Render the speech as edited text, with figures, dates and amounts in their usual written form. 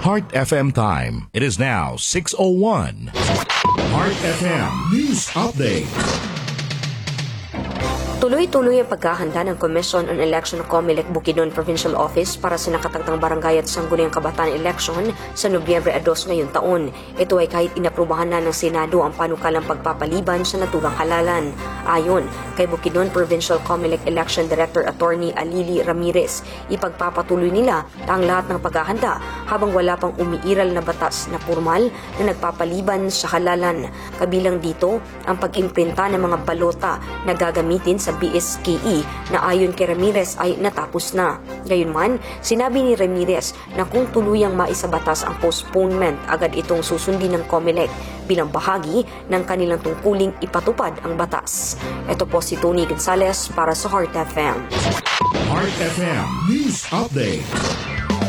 Heart FM time. It is now 6:01. Heart FM News Update. Tuloy-tuloy ang paghahanda ng Commission on Election o COMELEC Bukidnon Provincial Office para sa nakatagtang barangay at sangguniang kabataan election sa Nobyembre 2 ngayong taon. Ito ay kahit inaprubahan na ng Senado ang panukalang pagpapaliban sa naturang halalan. Ayon kay Bukidnon Provincial COMELEC Election Director Attorney Alili Ramirez, ipagpapatuloy nila ang lahat ng paghahanda habang wala pang umiiral na batas na formal na nagpapaliban sa halalan. Kabilang dito ang pag-imprinta ng mga balota na gagamitin sa BSKE na ayon kay Ramirez ay natapos na. Gayunman, sinabi ni Ramirez na kung tuluyang maisabatas ang postponement, agad itong susundin ng COMELEC bilang bahagi ng kanilang tungkuling ipatupad ang batas. Ito po si Tony Gonzales para sa Heart FM. Heart FM News Update.